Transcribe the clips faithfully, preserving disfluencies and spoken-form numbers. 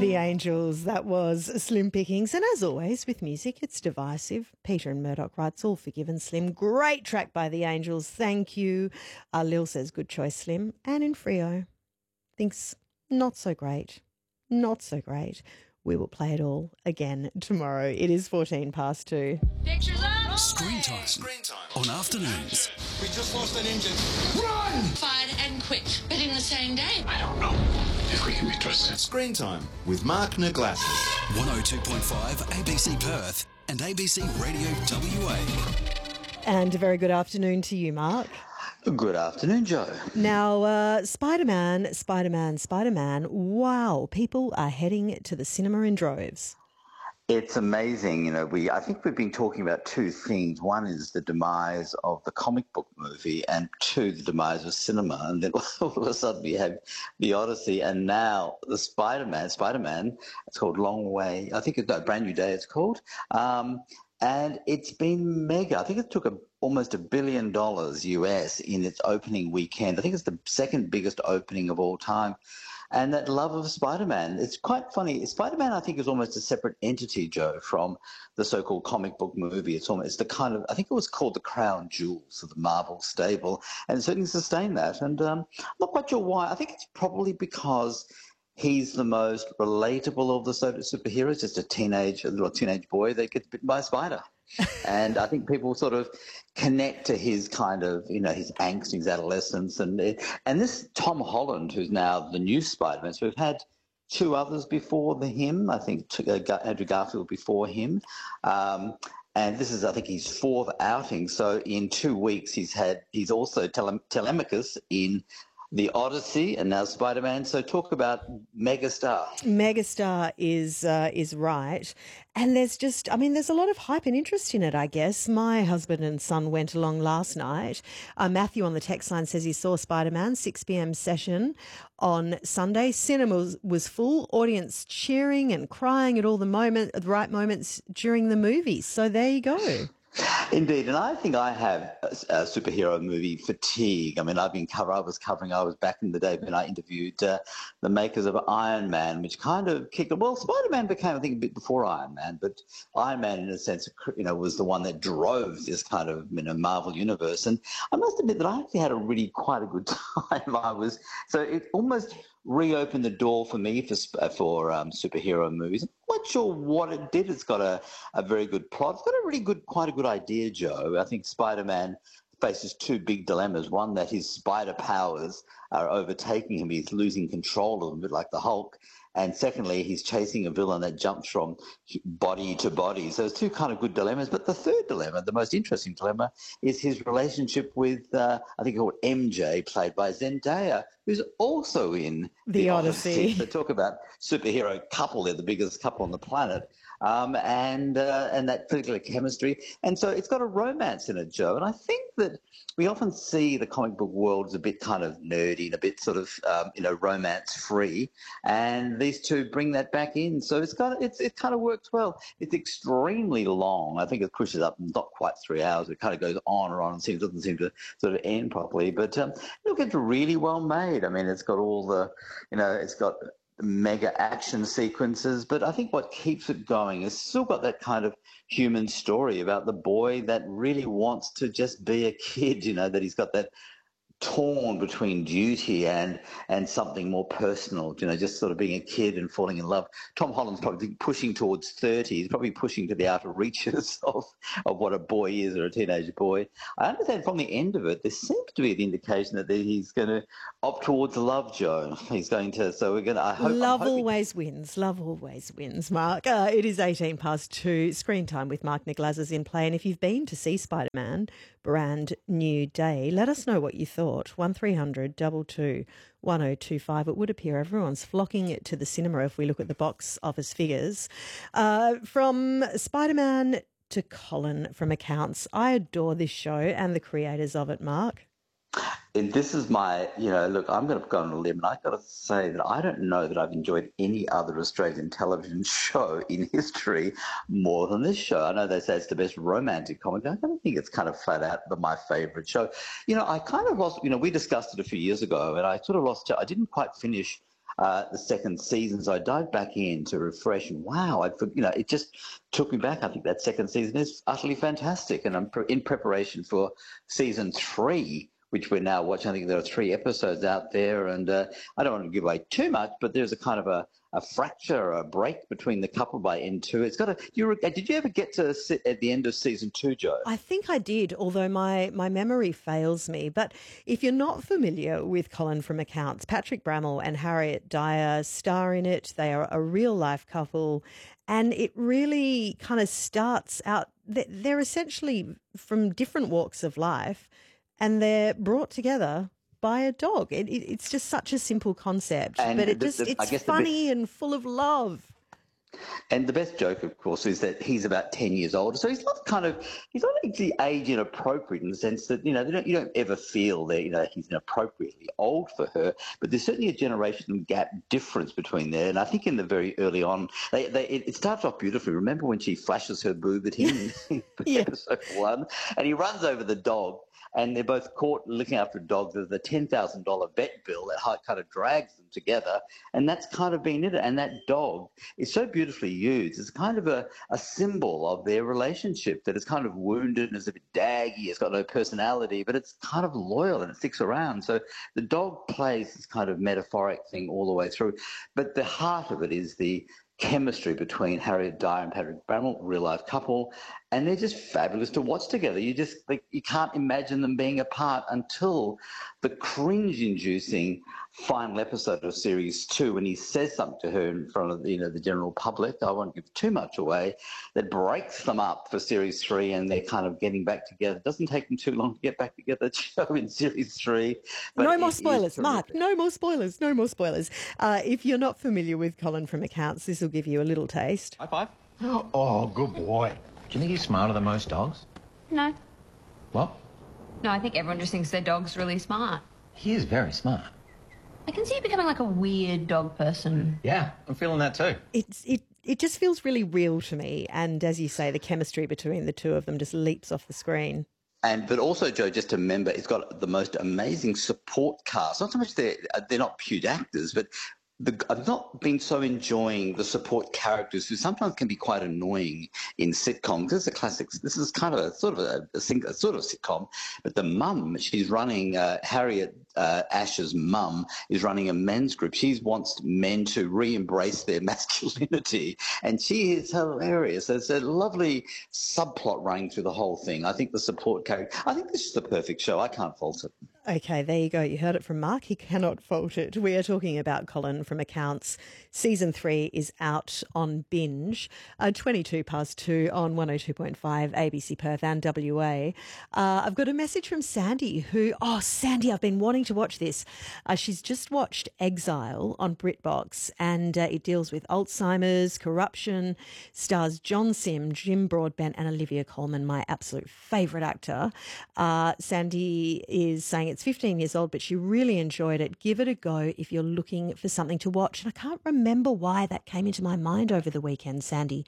The Angels, that was Slim Pickings. And as always, with music, it's divisive. Peter and Murdoch writes, all forgiven, Slim. Great track by The Angels. Thank you. Uh, Lil says, good choice, Slim. And in Frio thinks, not so great. Not so great. We will play it all again tomorrow. It is fourteen past two. Pictures up. Screen time. Screen time. On afternoons. We just lost an engine. Run! Fired and quick, but in the same day. I don't know if we can be trusted. Screen time with Mark Naglassis. one oh two point five A B C Perth and A B C Radio W A. And a very good afternoon to you, Mark. Good afternoon, Joe. Now, uh, Spider-Man, Spider-Man, Spider-Man, wow, people are heading to the cinema in droves. It's amazing. You know, we I think we've been talking about two things. One is the demise of the comic book movie, and two, the demise of cinema. And then all of a sudden we have the Odyssey, and now the Spider-Man, Spider-Man, it's called Long Way. I think it's got a Brand New Day, it's called. Um, and it's been mega. I think it took a, almost a billion dollars U S in its opening weekend. I think it's the second biggest opening of all time. And that love of Spider-Man, it's quite funny. Spider-Man, I think, is almost a separate entity, Joe, from the so-called comic book movie. It's almost it's the kind of, I think it was called the crown jewels of the Marvel stable, and it certainly sustained that. And um, I'm not quite sure why. I think it's probably because he's the most relatable of the superheroes, just a teenage, a little teenage boy that gets bitten by a spider. And I think people sort of connect to his kind of, you know, his angst, his adolescence. And it, and this Tom Holland, who's now the new Spider-Man, so we've had two others before the him, I think uh, Andrew Garfield before him. Um, and this is, I think, his fourth outing. So in two weeks, he's had, he's also Tele- Telemachus in The Odyssey, and now Spider-Man. So talk about megastar. Megastar is uh, is right. And there's just, I mean, there's a lot of hype and interest in it, I guess. My husband and son went along last night. Uh, Matthew on the text line says he saw Spider-Man, six p.m. session on Sunday. Cinema was, was full, audience cheering and crying at all the moment, at the right moments during the movie. So there you go. Indeed, and I think I have a, a superhero movie fatigue. I mean, I've been cover. I was covering. I was back in the day when I interviewed uh, the makers of Iron Man, which kind of kicked. Well, Spider-Man became, I think, a bit before Iron Man, but Iron Man, in a sense, you know, was the one that drove this kind of, you know, Marvel universe. And I must admit that I actually had a really quite a good time. I was so it almost reopened the door for me for for um, superhero movies. I'm not sure what it did. It's got a, a very good plot. It's got a really good, quite a good idea, Joe. I think Spider-Man faces two big dilemmas. One, that his spider powers are overtaking him. He's losing control of them, a bit like the Hulk. And secondly, he's chasing a villain that jumps from body to body. So it's two kind of good dilemmas. But the third dilemma, the most interesting dilemma, is his relationship with, uh, I think called M J, played by Zendaya, who's also in The, the Odyssey. Odyssey. So talk about superhero couple. They're the biggest couple on the planet. Um, and uh, and that particular chemistry. And so it's got a romance in it, Joe. And I think that we often see the comic book world as a bit kind of nerdy and a bit sort of, um, you know, romance-free. And these two bring that back in. So it's got it's it kind of works well. It's extremely long. I think it pushes up not quite three hours. It kind of goes on and on and seems, doesn't seem to sort of end properly. But um, look, it's really well made. I mean, it's got all the, you know, it's got mega action sequences, but I think what keeps it going is still got that kind of human story about the boy that really wants to just be a kid, you know, that he's got that torn between duty and and something more personal, you know, just sort of being a kid and falling in love. Tom Holland's probably pushing towards thirty. He's probably pushing to the outer reaches of, of what a boy is, or a teenage boy. I understand from the end of it, there seems to be an indication that he's going to opt towards love, Joe. He's going to, so we're going to, I hope. Love always wins. Love always wins, Mark. Uh, it is eighteen past two. Screen time with Mark Naglassis in play. And if you've been to see Spider-Man, Brand New Day, let us know what you thought. one three hundred two two one oh two five. It would appear everyone's flocking to the cinema if we look at the box office figures. Uh, from Spider-Man to Colin from Accounts, I adore this show and the creators of it, Mark. And this is my, you know, look, I'm going to go on a limb, and I've got to say that I don't know that I've enjoyed any other Australian television show in history more than this show. I know they say it's the best romantic comedy. I don't think it's kind of flat out the, my favourite show. You know, I kind of lost, you know, we discussed it a few years ago, and I sort of lost, I didn't quite finish uh, the second season. So I dived back in to refresh, and wow, I, you know, it just took me back. I think that second season is utterly fantastic, and I'm pre- in preparation for season three, which we're now watching. I think there are three episodes out there, and uh, I don't want to give away too much, but there's a kind of a, a fracture, a break between the couple by end two. It's got a. You, did you ever get to sit at the end of season two, Joe? I think I did, although my, my memory fails me. But if you're not familiar with Colin from Accounts, Patrick Bramall and Harriet Dyer star in it. They are a real-life couple, and it really kind of starts out. They're essentially from different walks of life, and they're brought together by a dog. It, it, it's just such a simple concept, And but it the- just the- I it's guess the funny and full of love. And the best joke, of course, is that he's about ten years older. So he's not kind of, he's not actually age inappropriate in the sense that, you know, they don't, you don't ever feel that, you know, he's inappropriately old for her. But there's certainly a generation gap difference between there. And I think in the very early on, they, they, it, it starts off beautifully. Remember when she flashes her boob at him in Yeah. episode one? And he runs over the dog. And they're both caught looking after a dog. There's the ten thousand dollars vet bill that kind of drags them together. And that's kind of been it. And that dog is so beautifully used. It's kind of a, a symbol of their relationship that is kind of wounded and is a bit daggy. It's got no personality, but it's kind of loyal and it sticks around. So the dog plays this kind of metaphoric thing all the way through. But the heart of it is the chemistry between Harriet Dyer and Patrick Bramall, real life couple, and they're just fabulous to watch together. You just like you can't imagine them being apart until the cringe-inducing final episode of series two, when he says something to her in front of you know the general public. I won't give too much away. That breaks them up for series three, and they're kind of getting back together. It doesn't take them too long to get back together. Joe in series three. But No it more is spoilers, terrific. Mark. No more spoilers. No more spoilers. Uh, if you're not familiar with Colin from Accounts, this will give you a little taste. High five. Oh, good boy. Do you think he's smarter than most dogs? No. What? No, I think everyone just thinks their dog's really smart. He is very smart. I can see you becoming like a weird dog person. Yeah, I'm feeling that too. It's it. It just feels really real to me, and as you say, the chemistry between the two of them just leaps off the screen. And but also, Joe, just to remember, it's got the most amazing support cast. Not so much they're they're not cute actors, but the, I've not been so enjoying the support characters who sometimes can be quite annoying in sitcoms. This is a classic. This is kind of a sort of a, a, sing, a sort of sitcom. But the mum, she's running uh, Harriet uh, Ash's mum is running a men's group. She wants men to re-embrace their masculinity, and she is hilarious. There's a lovely subplot running through the whole thing. I think the support character. I think this is the perfect show. I can't fault it. Okay, there you go. You heard it from Mark. He cannot fault it. We are talking about Colin from Accounts. Season three is out on Binge, uh, twenty-two past two on one oh two point five A B C Perth and W A. Uh, I've got a message from Sandy who, oh, Sandy, I've been wanting to watch this. Uh, she's just watched Exile on BritBox, and uh, it deals with Alzheimer's, corruption, stars John Sim, Jim Broadbent and Olivia Colman, my absolute favourite actor. Uh, Sandy is saying it's fifteen years old, but she really enjoyed it. Give it a go if you're looking for something to watch. And I can't remember why that came into my mind over the weekend, Sandy.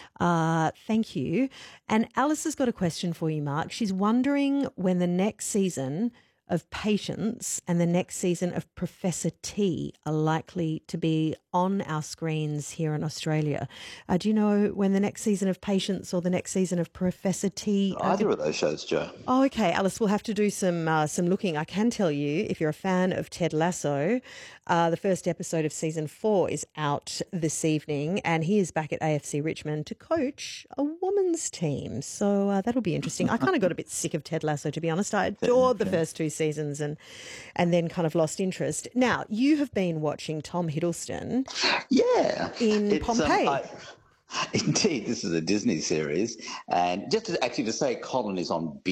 Uh, thank you. And Alice has got a question for you, Mark. She's wondering when the next season of Patience and the next season of Professor T are likely to be on our screens here in Australia. Uh, do you know when the next season of Patience or the next season of Professor T? Are Either of those shows, Joe. Oh, okay, Alice, we'll have to do some uh, some looking. I can tell you, if you're a fan of Ted Lasso, uh, the first episode of season four is out this evening, and he is back at A F C Richmond to coach a women's team. So uh, that'll be interesting. I kind of got a bit sick of Ted Lasso, to be honest. I adored the first two seasons and and then kind of lost interest. Now, you have been watching Tom Hiddleston Yeah. in It's, um, Pompeii. I- Indeed, this is a Disney series. And just to, actually to say Colin is on